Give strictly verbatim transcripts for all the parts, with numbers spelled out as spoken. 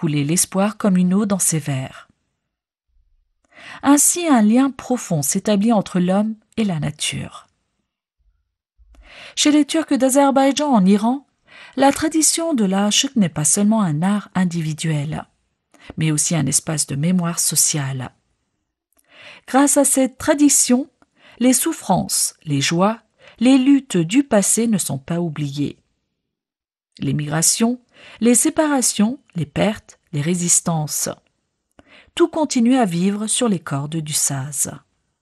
couler l'espoir comme une eau dans ses vers. Ainsi, un lien profond s'établit entre l'homme et la nature. Chez les Turcs d'Azerbaïdjan en Iran, la tradition de l'Aşık n'est pas seulement un art individuel, mais aussi un espace de mémoire sociale. Grâce à cette tradition, les souffrances, les joies, les luttes du passé ne sont pas oubliées. Les migrations, les séparations, les pertes, les résistances, tout continue à vivre sur les cordes du saz.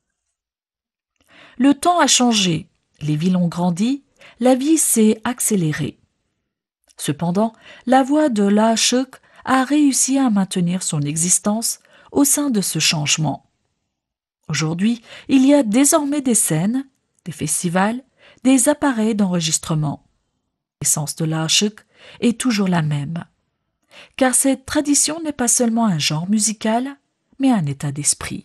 Le temps a changé, les villes ont grandi, la vie s'est accélérée. Cependant, la voix de l'Aşık a réussi à maintenir son existence au sein de ce changement. Aujourd'hui, il y a désormais des scènes, des festivals, des appareils d'enregistrement. L'essence de l'Aşık est toujours la même, car cette tradition n'est pas seulement un genre musical, mais un état d'esprit.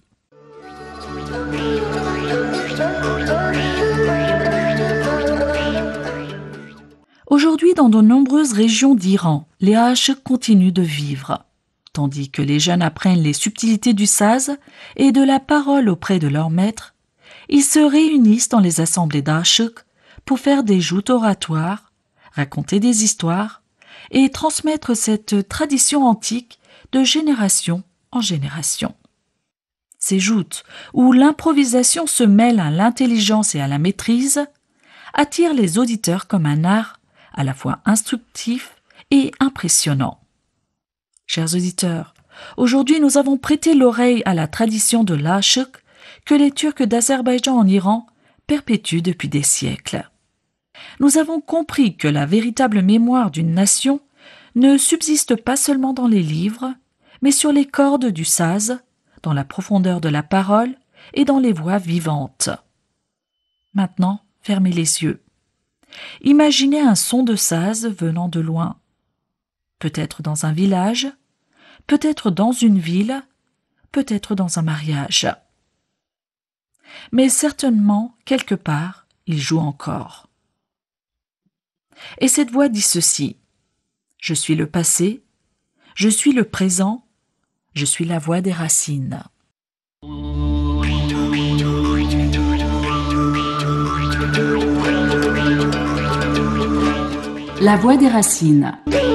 Aujourd'hui, dans de nombreuses régions d'Iran, les Aşık continuent de vivre. Tandis que les jeunes apprennent les subtilités du saz et de la parole auprès de leur maître, ils se réunissent dans les assemblées d'Aşık pour faire des joutes oratoires, raconter des histoires et transmettre cette tradition antique de génération en génération. Ces joutes, où l'improvisation se mêle à l'intelligence et à la maîtrise, attirent les auditeurs comme un art à la fois instructif et impressionnant. Chers auditeurs, aujourd'hui nous avons prêté l'oreille à la tradition de l'Aşık que les Turcs d'Azerbaïdjan en Iran perpétuent depuis des siècles. Nous avons compris que la véritable mémoire d'une nation ne subsiste pas seulement dans les livres, mais sur les cordes du saz, dans la profondeur de la parole et dans les voix vivantes. Maintenant, fermez les yeux. Imaginez un son de saz venant de loin. Peut-être dans un village, peut-être dans une ville, peut-être dans un mariage. Mais certainement, quelque part, il joue encore. Et cette voix dit ceci: je suis le passé, je suis le présent, je suis la voix des racines. La voix des racines.